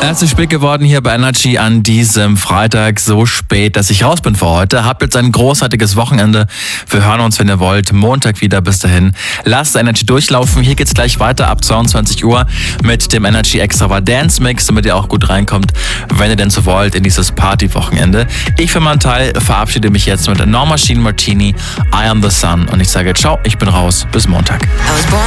Es ist spät geworden hier bei Energy an diesem Freitag, so spät, dass ich raus bin für heute. Habt jetzt ein großartiges Wochenende. Wir hören uns, wenn ihr wollt, Montag wieder. Bis dahin, lasst Energy durchlaufen. Hier geht's gleich weiter ab 22 Uhr mit dem Energy Extravaganza Mix, damit ihr auch gut reinkommt, wenn ihr denn so wollt, in dieses Party-Wochenende. Ich für meinen Teil verabschiede mich jetzt mit der No Machine Martini, I Am The Sun, und ich sage ciao, ich bin raus, bis Montag.